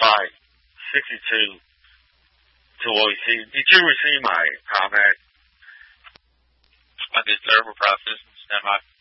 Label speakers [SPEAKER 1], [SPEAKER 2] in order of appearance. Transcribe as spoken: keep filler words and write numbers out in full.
[SPEAKER 1] five sixty-two to what we see. Did you receive my comment?
[SPEAKER 2] On the observer process, stand by.